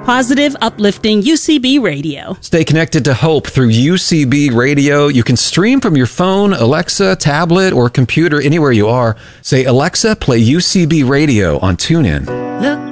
Positive, uplifting UCB Radio. Stay connected to hope through UCB Radio. You can stream from your phone, Alexa, tablet, or computer anywhere you are. Say, Alexa, play UCB Radio on TuneIn. Look